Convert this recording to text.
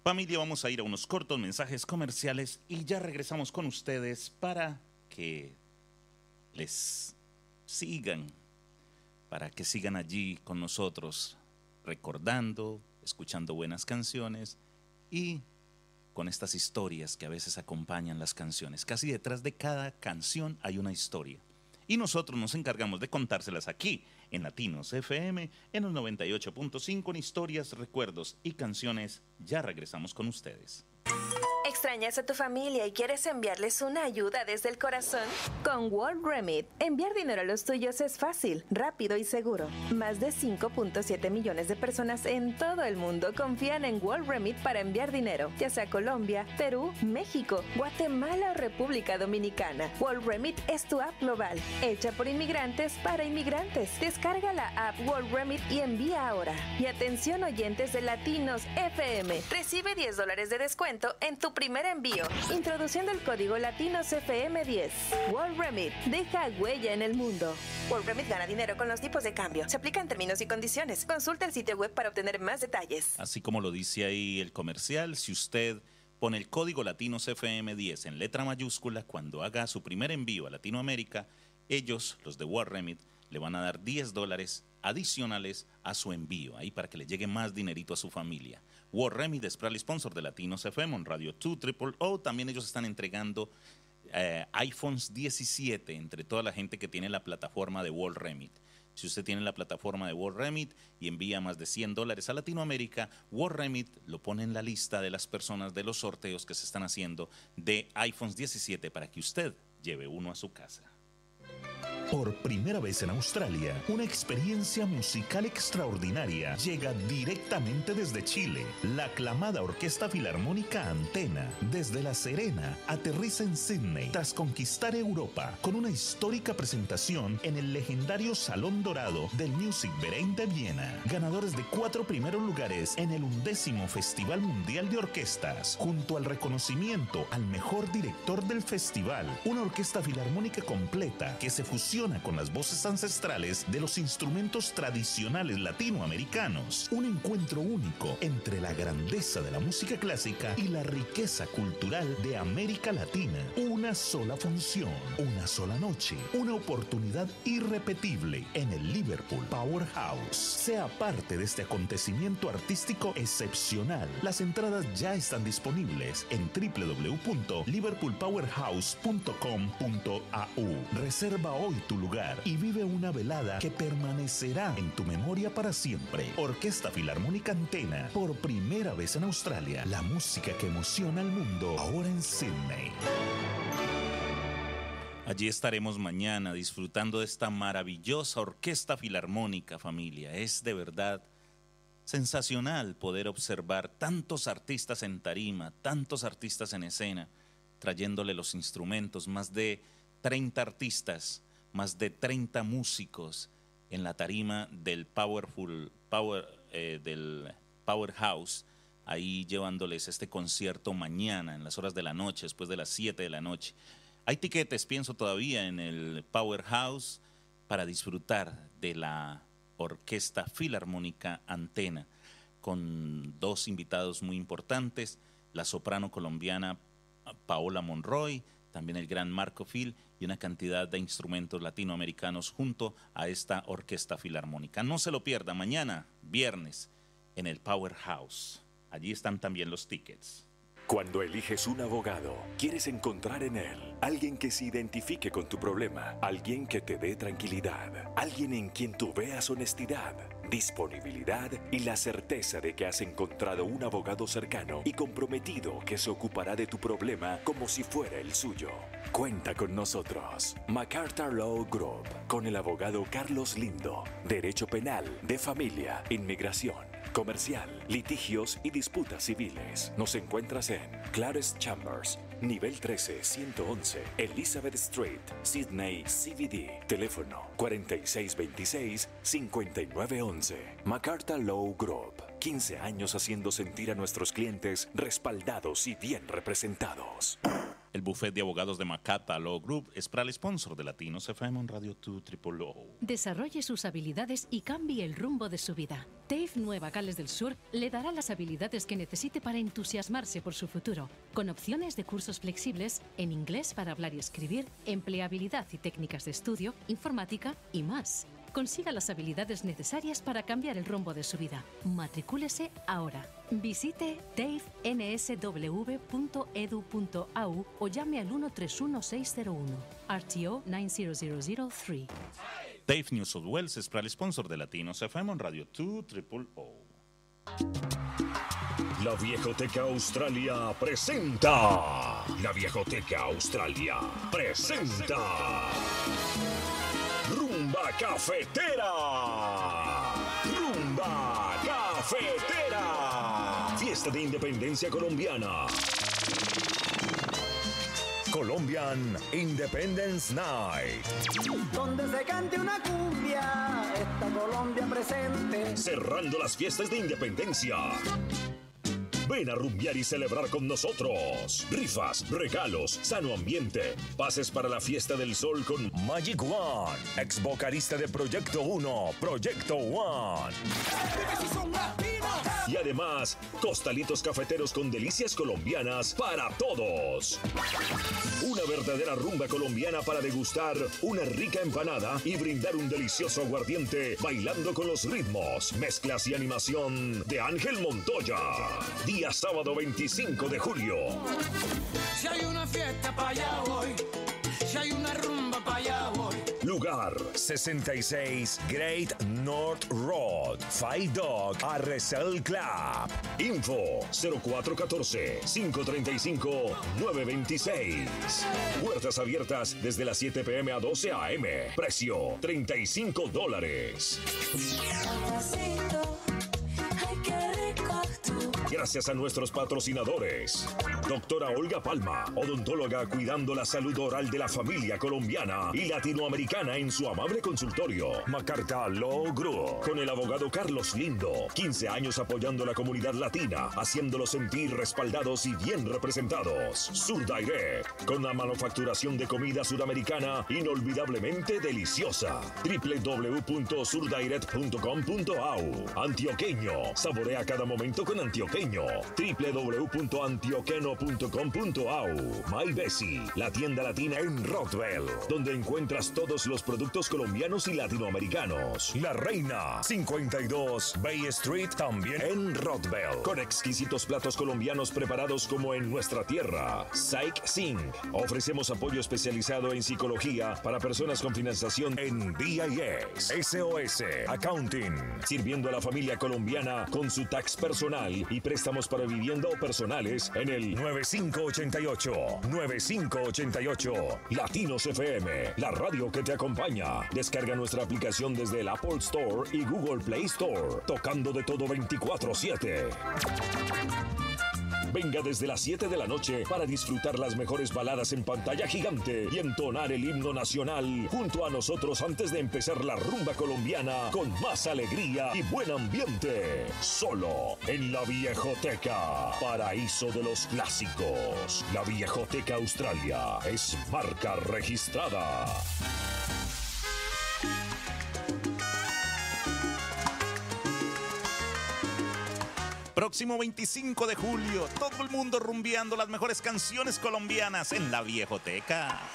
Familia, vamos a ir a unos cortos mensajes comerciales y ya regresamos con ustedes para que les sigan, para que sigan allí con nosotros, recordando, escuchando buenas canciones y con estas historias que a veces acompañan las canciones. Casi detrás de cada canción hay una historia. Y nosotros nos encargamos de contárselas aquí, en Latinos FM, en el 98.5, en historias, recuerdos y canciones. Ya regresamos con ustedes. ¿Extrañas a tu familia y quieres enviarles una ayuda desde el corazón? Con World Remit, enviar dinero a los tuyos es fácil, rápido y seguro. Más de 5.7 millones de personas en todo el mundo confían en World Remit para enviar dinero, ya sea a Colombia, Perú, México, Guatemala o República Dominicana. World Remit es tu app global, hecha por inmigrantes para inmigrantes. Descarga la app World Remit y envía ahora. Y atención oyentes de Latinos FM, recibe $10 de descuento en tu primer envío, introduciendo el código LatinosFM10. World Remit, deja huella en el mundo. World Remit gana dinero con los tipos de cambio. Se aplican términos y condiciones. Consulta el sitio web para obtener más detalles. Así como lo dice ahí el comercial, si usted pone el código LatinosFM10 en letra mayúscula, cuando haga su primer envío a Latinoamérica, ellos, los de World Remit, le van a dar $10 adicionales a su envío, ahí para que le llegue más dinerito a su familia. World Remit es proud sponsor de Latinos FM en Radio 2 Triple O. También ellos están entregando iPhones 17 entre toda la gente que tiene la plataforma de World Remit. Si usted tiene la plataforma de World Remit y envía más de $100 a Latinoamérica, World Remit lo pone en la lista de las personas de los sorteos que se están haciendo de iPhones 17 para que usted lleve uno a su casa. Por primera vez en Australia, una experiencia musical extraordinaria llega directamente desde Chile. La aclamada Orquesta Filarmónica Antena, desde La Serena, aterriza en Sydney tras conquistar Europa con una histórica presentación en el legendario Salón Dorado del Music Verein de Viena. Ganadores de 4 primeros lugares en el 11º Festival Mundial de Orquestas, junto al reconocimiento al mejor director del festival. Una orquesta filarmónica completa que se fusiona con las voces ancestrales de los instrumentos tradicionales latinoamericanos. Un encuentro único entre la grandeza de la música clásica y la riqueza cultural de América Latina. Una sola función, una sola noche, una oportunidad irrepetible en el Liverpool Powerhouse. Sea parte de este acontecimiento artístico excepcional. Las entradas ya están disponibles en www.liverpoolpowerhouse.com.au. Reserva hoy tu lugar y vive una velada que permanecerá en tu memoria para siempre. Orquesta Filarmónica Antena, por primera vez en Australia. La música que emociona al mundo, ahora en Sydney. Allí estaremos mañana disfrutando de esta maravillosa Orquesta Filarmónica, familia. Es de verdad sensacional poder observar tantos artistas en tarima, tantos artistas en escena, trayéndole los instrumentos, más de 30 artistas, más de 30 músicos en la tarima del del Powerhouse, ahí llevándoles este concierto mañana en las horas de la noche, después de las 7 de la noche. Hay tiquetes, pienso todavía, en el Powerhouse para disfrutar de la Orquesta Filarmónica Antena, con 2 invitados muy importantes, la soprano colombiana Paola Monroy, también el gran Marco Phil y una cantidad de instrumentos latinoamericanos junto a esta Orquesta Filarmónica. No se lo pierda, mañana, viernes, en el Powerhouse. Allí están también los tickets. Cuando eliges un abogado, quieres encontrar en él alguien que se identifique con tu problema, alguien que te dé tranquilidad, alguien en quien tú veas honestidad, disponibilidad y la certeza de que has encontrado un abogado cercano y comprometido que se ocupará de tu problema como si fuera el suyo. Cuenta con nosotros, MacArthur Law Group, con el abogado Carlos Lindo, Derecho Penal, de Familia, Inmigración, Comercial, Litigios y Disputas Civiles. Nos encuentras en Clares Chambers, nivel 13, 111, Elizabeth Street, Sydney, CBD. Teléfono 4626-5911. MacArthur Law Group. 15 años haciendo sentir a nuestros clientes respaldados y bien representados. El bufete de abogados de Macata Law Group es para el sponsor de Latinos FM en Radio 2 Triple O. Desarrolle sus habilidades y cambie el rumbo de su vida. TAFE Nueva Gales del Sur le dará las habilidades que necesite para entusiasmarse por su futuro, con opciones de cursos flexibles en inglés para hablar y escribir, empleabilidad y técnicas de estudio, informática y más. Consiga las habilidades necesarias para cambiar el rumbo de su vida. Matricúlese ahora. Visite tafensw.edu.au o llame al 131601, RTO 90003. TAFE New South Wales es para el sponsor de Latinos FM en Radio 2 Triple O. La Viejoteca Australia presenta. La Viejoteca Australia presenta. Rumba Cafetera. Rumba Cafetera. Fiesta de Independencia Colombiana. Colombian Independence Night. Donde se cante una cumbia, esta Colombia presente. Cerrando las fiestas de independencia. Ven a rumbear y celebrar con nosotros. Rifas, regalos, sano ambiente. Pases para la Fiesta del Sol con Magic One, ex vocalista de Proyecto 1, Proyecto One. Y además, costalitos cafeteros con delicias colombianas para todos. Una verdadera rumba colombiana para degustar una rica empanada y brindar un delicioso aguardiente bailando con los ritmos, mezclas y animación de Ángel Montoya. Día sábado 25 de julio. Si hay una fiesta para allá voy, si hay una rumba para allá voy. Lugar 66 Great North Road, Five Dog RSL Club. Info 0414-535-926. Puertas abiertas desde las 7 p.m. a 12 a.m. Precio $35. Gracias a nuestros patrocinadores. Doctora Olga Palma, odontóloga cuidando la salud oral de la familia colombiana y latinoamericana en su amable consultorio. Macarta Law Group, con el abogado Carlos Lindo. 15 años apoyando a la comunidad latina, haciéndolos sentir respaldados y bien representados. Sur Direct, con la manufacturación de comida sudamericana inolvidablemente deliciosa. www.surdirect.com.au. Antioqueño, saborea cada momento con Antioqueño. www.antioqueno.com.au. My Bessie, la tienda latina en Rockville, donde encuentras todos los productos colombianos y latinoamericanos. La Reina, 52 Bay Street, también en Rockville, con exquisitos platos colombianos preparados como en nuestra tierra. Psych Sing, ofrecemos apoyo especializado en psicología para personas con financiación en BIS. SOS Accounting, sirviendo a la familia colombiana con su tax personal y préstamos para vivienda o personales en el 9588. Latinos FM, la radio que te acompaña. Descarga nuestra aplicación desde el Apple Store y Google Play Store, tocando de todo 24/7. Venga desde las 7 de la noche para disfrutar las mejores baladas en pantalla gigante y entonar el himno nacional junto a nosotros antes de empezar la rumba colombiana con más alegría y buen ambiente. Solo en La Viejoteca, paraíso de los clásicos. La Viejoteca Australia es marca registrada. Próximo 25 de julio, todo el mundo rumbeando las mejores canciones colombianas en La Viejoteca.